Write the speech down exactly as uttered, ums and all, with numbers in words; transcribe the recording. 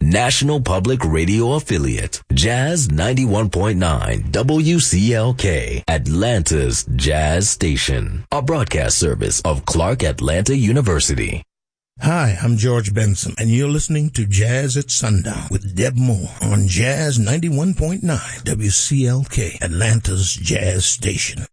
National Public Radio affiliate, Jazz ninety-one point nine W C L K, Atlanta's Jazz Station, a broadcast service of Clark Atlanta University. Hi, I'm George Benson, and you're listening to Jazz at Sundown with Deb Moore on Jazz ninety-one point nine W C L K, Atlanta's Jazz Station.